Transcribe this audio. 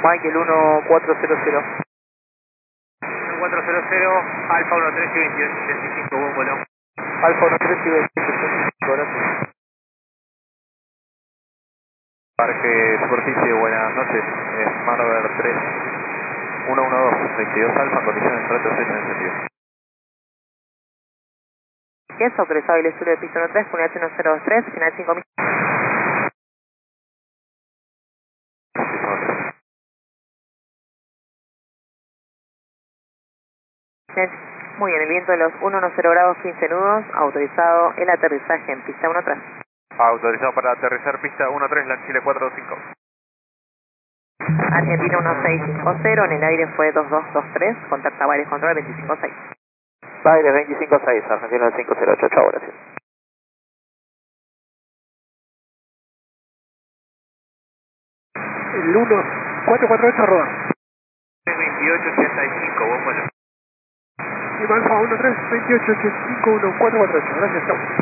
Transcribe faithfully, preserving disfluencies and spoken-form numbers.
Michael uno cuatro cero cero. uno cuatro cero cero, Alfa uno tres y veintiocho ochenta y cinco, buen vuelo. Alfa uno tres y veintiocho ochenta y cinco, gracias. Parque Superficie, buenas noches. Smart tres uno uno dos, veintidós Alfa, condiciones trato seis en el sentido. Es autorizado el estudio de piso uno tres, unidad uno cero dos tres, final cinco mil. Muy bien, el viento de los ciento diez grados quince nudos, autorizado el aterrizaje en pista uno tres. Autorizado para aterrizar pista uno tres, la Chile cuatro dos cinco. Argentina uno seis cinco cero, en el aire fue dos dos dos tres, contacta varios control veinticinco seis. Baile veinticinco seis, Argentina cinco cero ocho, chao, gracias. El uno cuatro cuatro ocho, roda. veintiocho ochenta y cinco, buen vuelo. Alfa uno tres, veintiocho ochenta y cinco, uno cuatro cuatro ocho, gracias, chao.